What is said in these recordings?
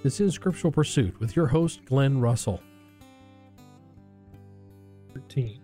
This is Scriptural Pursuit with your host, Glenn Russell. 13.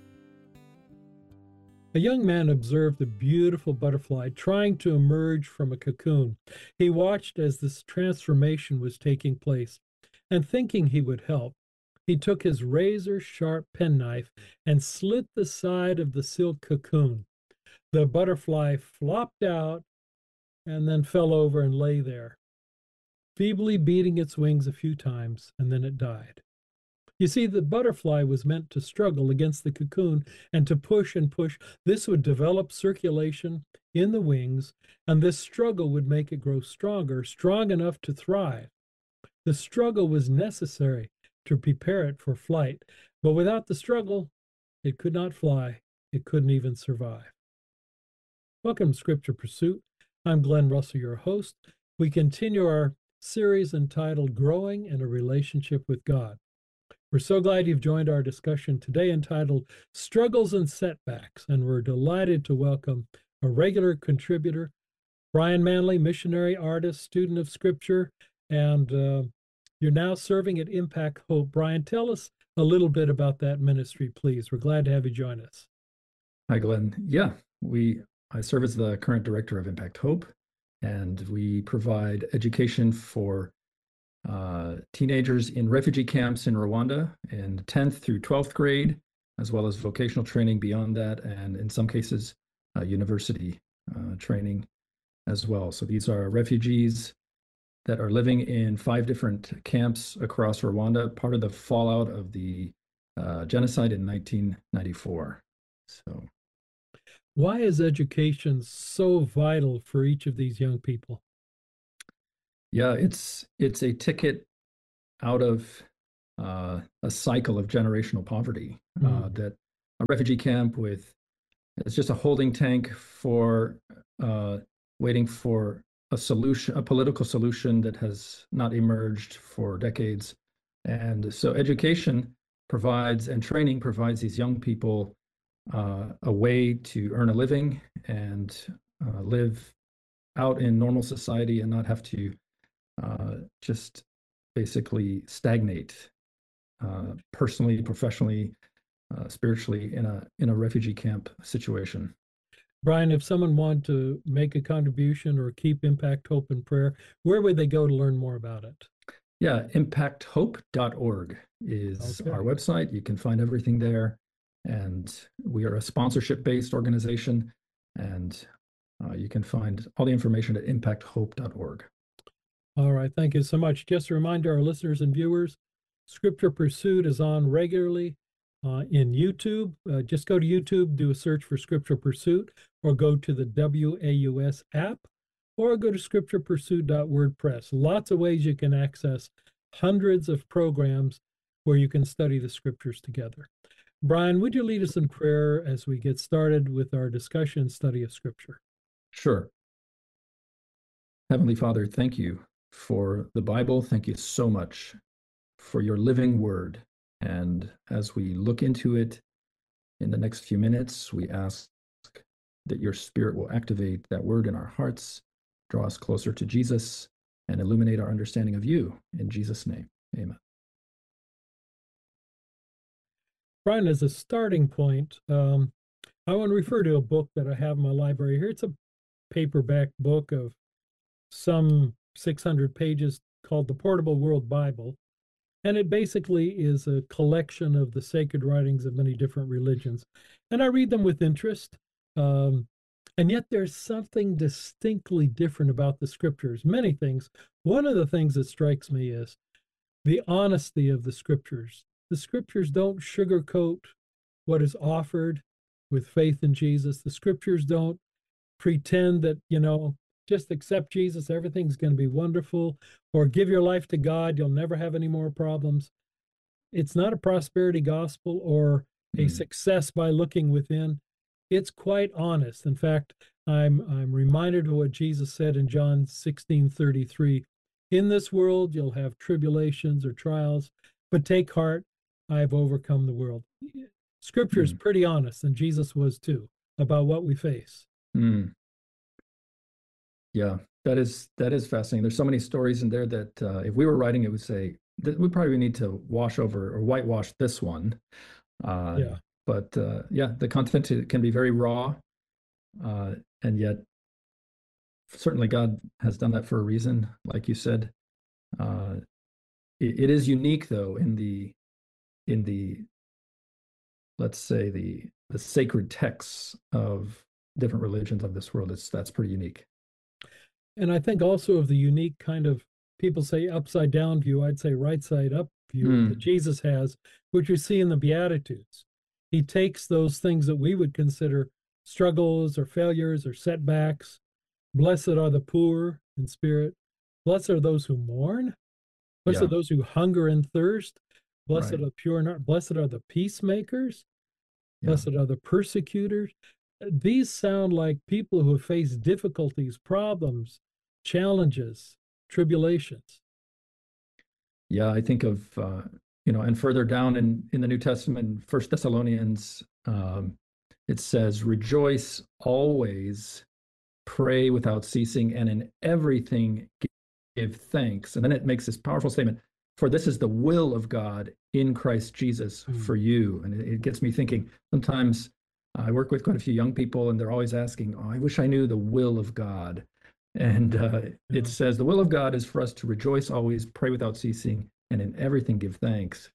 A young man observed a beautiful butterfly trying to emerge from a cocoon. He watched as this transformation was taking place, and thinking he would help, he took his razor-sharp penknife and slit the side of the silk cocoon. The butterfly flopped out and then fell over and lay there, feebly beating its wings a few times, and then it died. You see, the butterfly was meant to struggle against the cocoon and to push and push. This would develop circulation in the wings, and this struggle would make it grow stronger, strong enough to thrive. The struggle was necessary to prepare it for flight, but without the struggle, it could not fly. It couldn't even survive. Welcome to Scripture Pursuit. I'm Glenn Russell, your host. We continue our series entitled Growing in a Relationship with God. We're so glad you've joined our discussion today entitled Struggles and Setbacks, and we're delighted to welcome a regular contributor, Brian Manley, missionary, artist, student of Scripture, and you're now serving at Impact Hope. Brian, tell us a little bit about that ministry, please. We're glad to have you join us. Hi, Glenn. Yeah, I serve as the current director of Impact Hope, and we provide education for teenagers in refugee camps in Rwanda in 10th through 12th grade, as well as vocational training beyond that, and in some cases, university training as well. So these are refugees that are living in 5 different camps across Rwanda, part of the fallout of the genocide in 1994. So, why is education so vital for each of these young people? Yeah, it's a ticket out of a cycle of generational poverty. That a refugee camp it's just a holding tank for waiting for a solution, a political solution that has not emerged for decades. And so education provides and training provides these young people a way to earn a living and live out in normal society and not have to just basically stagnate personally, professionally, spiritually in a refugee camp situation. Brian, if someone wanted to make a contribution or keep Impact Hope in prayer, where would they go to learn more about it? Yeah, impacthope.org is our website. You can find everything there. And we are a sponsorship-based organization, and you can find all the information at impacthope.org. All right, thank you so much. Just a reminder, our listeners and viewers, Scripture Pursuit is on regularly in YouTube. Just go to YouTube, do a search for Scripture Pursuit, or go to the WAUS app, or go to scripturepursuit.wordpress. Lots of ways you can access hundreds of programs where you can study the Scriptures together. Brian, would you lead us in prayer as we get started with our discussion and study of Scripture? Sure. Heavenly Father, thank you for the Bible. Thank you so much for your living word. And as we look into it in the next few minutes, we ask that your Spirit will activate that word in our hearts, draw us closer to Jesus, and illuminate our understanding of you. In Jesus' name, amen. Brian, as a starting point, I want to refer to a book that I have in my library here. It's a paperback book of some 600 pages called the Portable World Bible. And it basically is a collection of the sacred writings of many different religions. And I read them with interest. And yet there's something distinctly different about the Scriptures. Many things. One of the things that strikes me is the honesty of the Scriptures. The Scriptures don't sugarcoat what is offered with faith in Jesus. The Scriptures don't pretend that, just accept Jesus, everything's going to be wonderful, or give your life to God, you'll never have any more problems. It's not a prosperity gospel or a success by looking within. It's quite honest. In fact, I'm reminded of what Jesus said in John 16:33. In this world, you'll have tribulations or trials, but take heart, I have overcome the world. Scripture is pretty honest, and Jesus was too, about what we face. Yeah, that is fascinating. There's so many stories in there that if we were writing it, would say that we probably need to wash over or whitewash this one. Yeah. But yeah, the content can be very raw, and yet certainly God has done that for a reason, like you said. It is unique though in the let's say the sacred texts of different religions of this world. That's pretty unique. And I think also of the unique kind of, people say upside down view, I'd say right side up view that Jesus has, which you see in the Beatitudes. He takes those things that we would consider struggles or failures or setbacks. Blessed are the poor in spirit. Blessed are those who mourn. Blessed are those who hunger and thirst. Blessed are the pure in heart. Blessed are the peacemakers. Blessed are the persecutors. These sound like people who have faced difficulties, problems, challenges, tribulations. Yeah, I think of and further down in the New Testament, First Thessalonians, it says, "Rejoice always, pray without ceasing, and in everything give thanks." And then it makes this powerful statement, "For this is the will of God in Christ Jesus for you." And it gets me thinking. Sometimes I work with quite a few young people, and they're always asking, "Oh, I wish I knew the will of God." And it says, "The will of God is for us to rejoice always, pray without ceasing, and in everything give thanks."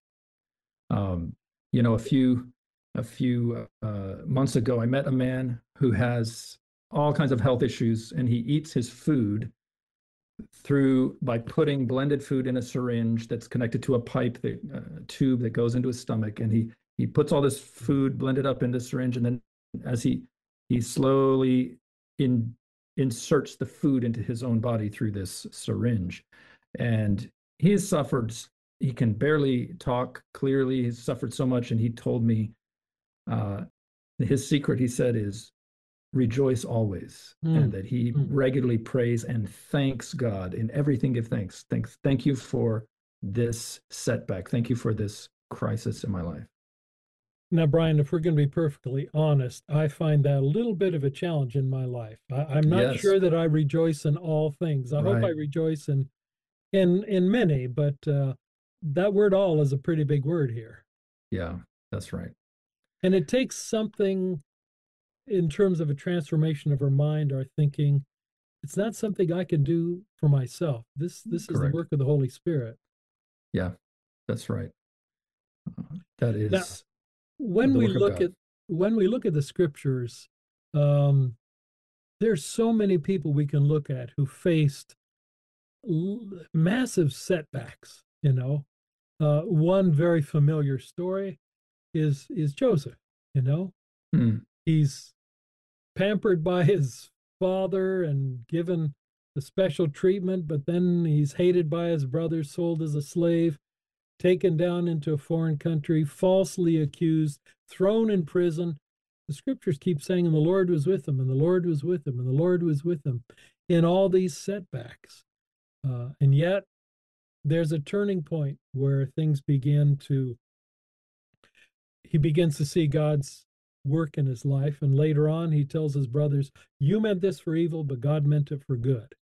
A few months ago, I met a man who has all kinds of health issues, and he eats his food by putting blended food in a syringe that's connected to a pipe, tube that goes into his stomach, and he puts all this food blended up in the syringe, and then as he slowly inserts the food into his own body through this syringe. And he has suffered, he can barely talk clearly. He's suffered so much. And he told me his secret, he said, is rejoice always, and that he regularly prays and thanks God in everything. Give thanks. Thank you for this setback. Thank you for this crisis in my life. Now, Brian, if we're going to be perfectly honest, I find that a little bit of a challenge in my life. I'm not sure that I rejoice in all things. I hope I rejoice in many, but that word "all" is a pretty big word here. Yeah, that's right. And it takes something in terms of a transformation of our mind, our thinking. It's not something I can do for myself. This is the work of the Holy Spirit. Yeah, that's right. That is. Now, when we look at the scriptures, there's so many people we can look at who faced massive setbacks. One very familiar story is Joseph. He's pampered by his father and given the special treatment, but then he's hated by his brothers, sold as a slave, taken down into a foreign country, falsely accused, thrown in prison. The scriptures keep saying, and the Lord was with him, and the Lord was with him, and the Lord was with him in all these setbacks. And yet there's a turning point where things he begins to see God's work in his life. And later on, he tells his brothers, "You meant this for evil, but God meant it for good."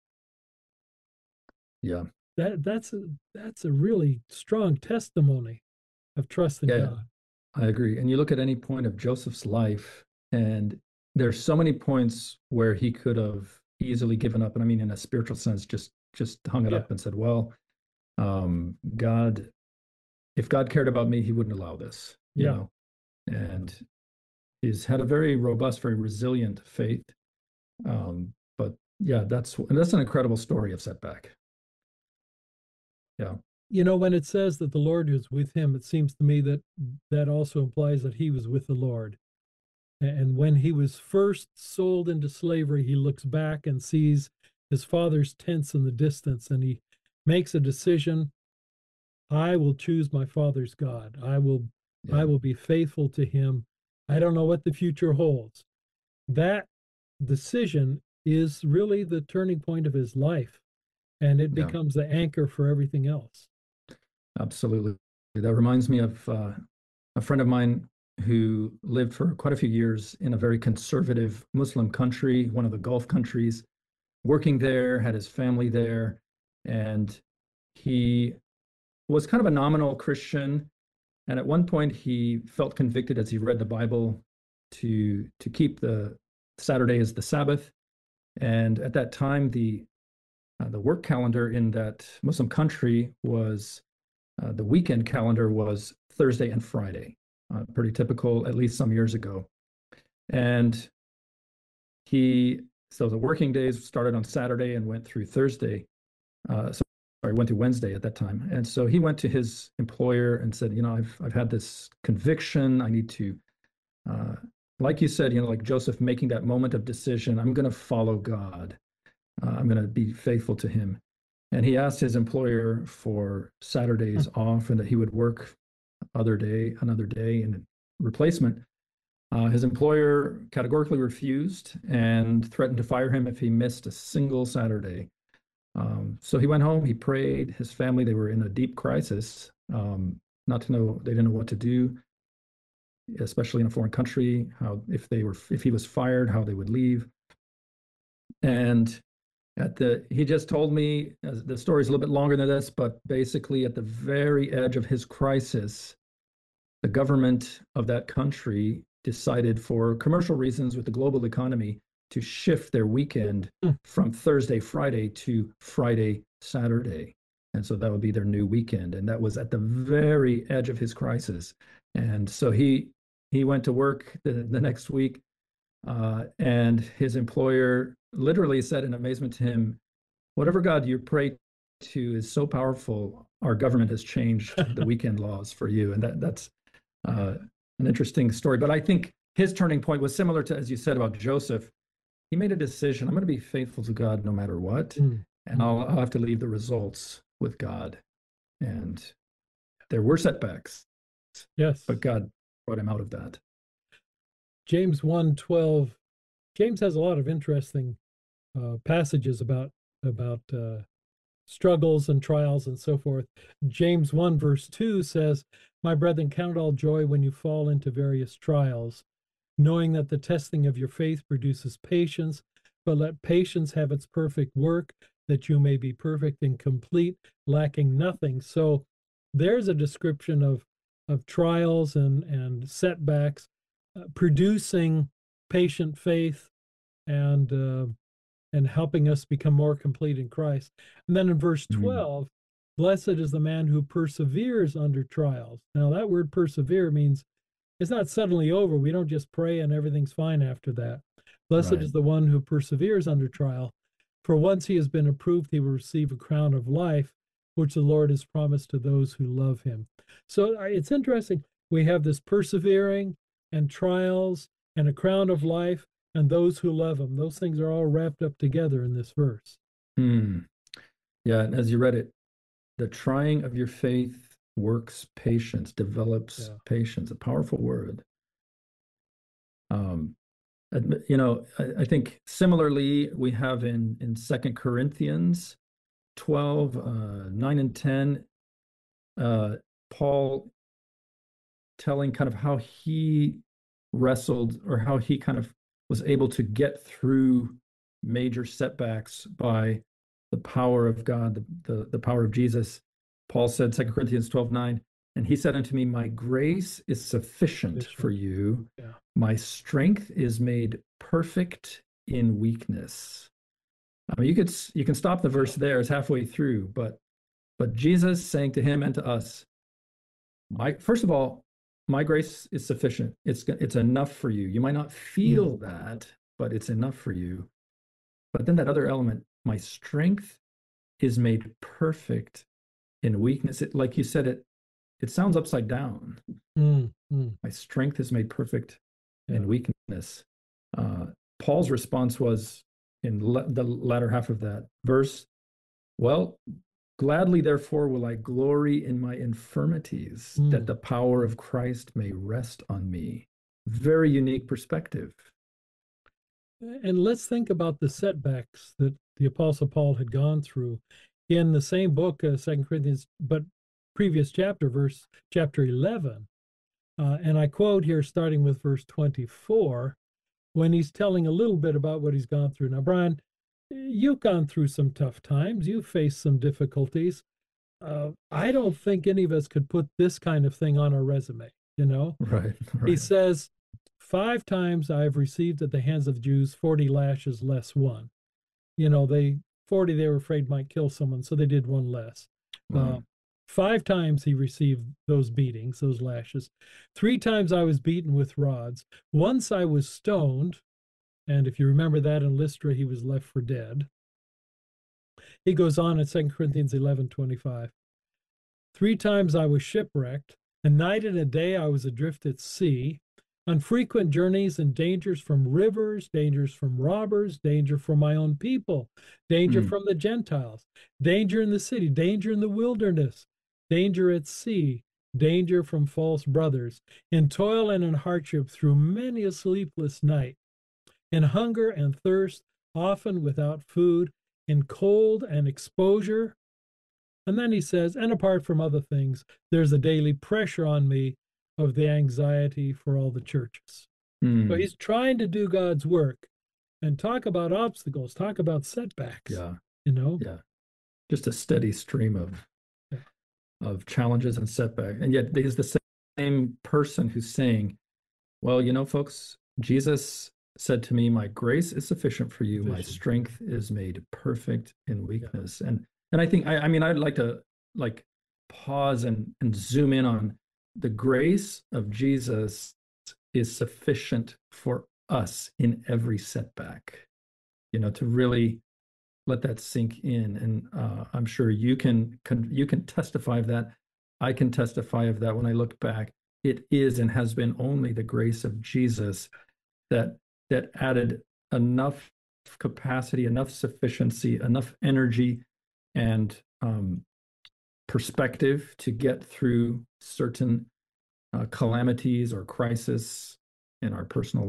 Yeah. That's a really strong testimony of trust in God. I agree. And you look at any point of Joseph's life, and there's so many points where he could have easily given up. And I mean, in a spiritual sense, just hung it up and said, well, God, if God cared about me, he wouldn't allow this, you know? And he's had a very robust, very resilient faith. But yeah, that's an incredible story of setback. Yeah. When it says that the Lord was with him, it seems to me that also implies that he was with the Lord. And when he was first sold into slavery, he looks back and sees his father's tents in the distance, and he makes a decision. I will choose my father's God. I will be faithful to him. I don't know what the future holds. That decision is really the turning point of his life, and it becomes the anchor for everything else. Absolutely. That reminds me of a friend of mine who lived for quite a few years in a very conservative Muslim country, one of the Gulf countries. working there, had his family there, and he was kind of a nominal Christian. And at one point, he felt convicted as he read the Bible to keep the Saturday as the Sabbath. And at that time, the work calendar in that Muslim country was the weekend calendar was Thursday and Friday, pretty typical, at least some years ago. And so the working days started on Saturday and went through Thursday. Went through Wednesday at that time. And so he went to his employer and said, I've had this conviction. I need to, like you said, like Joseph making that moment of decision, I'm going to follow God. I'm going to be faithful to him. And he asked his employer for Saturdays off and that he would work another day in replacement. His employer categorically refused and threatened to fire him if he missed a single Saturday. So he went home, he prayed. His family, they were in a deep crisis, they didn't know what to do, especially in a foreign country, if he was fired, how they would leave. And he just told me, the story's a little bit longer than this, but basically at the very edge of his crisis, the government of that country decided, for commercial reasons with the global economy, to shift their weekend from Thursday, Friday to Friday, Saturday. And so that would be their new weekend. And that was at the very edge of his crisis. And so he went to work the next week, and his employer literally said in amazement to him, whatever God you pray to is so powerful, our government has changed the weekend laws for you. And that's an interesting story. But I think his turning point was similar to, as you said about Joseph. He made a decision. I'm going to be faithful to God no matter what, and I'll have to leave the results with God. And there were setbacks, yes, but God brought him out of that. James 1:12. James has a lot of interesting passages about struggles and trials and so forth. James 1 verse 2 says, "My brethren, count it all joy when you fall into various trials, knowing that the testing of your faith produces patience, but let patience have its perfect work, that you may be perfect and complete, lacking nothing." So there's a description of trials and setbacks producing patient faith and helping us become more complete in Christ. And then in verse 12, blessed is the man who perseveres under trials. Now that word persevere means it's not suddenly over. We don't just pray and everything's fine after that. Blessed is the one who perseveres under trial. For once he has been approved, he will receive a crown of life, which the Lord has promised to those who love him. So it's interesting. We have this persevering and trials and a crown of life and those who love him. Those things are all wrapped up together in this verse. Yeah, and as you read it, the trying of your faith works patience, develops patience, a powerful word. I think similarly we have in 2 Corinthians 12, 9 and 10, Paul telling kind of how he wrestled, or how he kind of was able to get through major setbacks by the power of God, the power of Jesus. Paul said, 2 Corinthians 12:9, and he said unto me, my grace is sufficient for you. Yeah. My strength is made perfect in weakness. I mean, you can stop the verse there. It's halfway through, but Jesus saying to him and to us, first of all, my grace is sufficient. It's enough for you. You might not feel that, but it's enough for you. But then that other element, my strength is made perfect in weakness. Like you said, it sounds upside down. My strength is made perfect in weakness. Paul's response was in the latter half of that verse, well, gladly, therefore, will I glory in my infirmities, that the power of Christ may rest on me. Very unique perspective. And let's think about the setbacks that the Apostle Paul had gone through in the same book, 2 Corinthians, but previous chapter 11. And I quote here, starting with verse 24, when he's telling a little bit about what he's gone through. Now, Brian, you've gone through some tough times, you've faced some difficulties. I don't think any of us could put this kind of thing on our resume, you know? Right, He right. says, 5 times I have received at the hands of the Jews 40 lashes less one. You know, 40 they were afraid might kill someone, so they did one less. Uh, Wow. 5 times he received those beatings, those lashes. 3 times I was beaten with rods. Once I was stoned, and if you remember that in Lystra, he was left for dead. He goes on in 2 Corinthians 11:25. 3 times I was shipwrecked. A night and a day I was adrift at sea, on frequent journeys and dangers from rivers, dangers from robbers, danger from my own people, danger Mm, from the Gentiles, danger in the city, danger in the wilderness, danger at sea, danger from false brothers, in toil and in hardship through many a sleepless night, in hunger and thirst, often without food, in cold and exposure. And then he says, and apart from other things, there's a daily pressure on me of the anxiety for all the churches. So mm, he's trying to do God's work and talk about obstacles, talk about setbacks, yeah, you know? yeah. Just a steady stream Yeah. of challenges and setbacks. And yet there's the same person who's saying, well, you know, folks, Jesus said to me, my grace is sufficient for you. My Vision. strength is made perfect in weakness. And I think, I mean, I'd like to like pause and zoom in on the grace of Jesus is sufficient for us in every setback, you know, to really let that sink in. And I'm sure you can testify of that. I can testify of that when I look back. It is and has been only the grace of Jesus that added enough capacity, enough sufficiency, enough energy, and perspective to get through certain calamities or crisis in our personal